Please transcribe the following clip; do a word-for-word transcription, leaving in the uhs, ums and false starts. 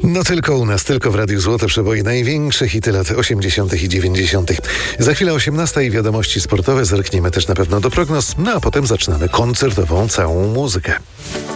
No tylko u nas, tylko w Radiu Złote Przeboje, największe hity lat osiemdziesiątych i dziewięćdziesiątych. Za chwilę osiemnasta i wiadomości sportowe, zerkniemy też na pewno do prognoz, no a potem zaczynamy koncertową całą muzykę.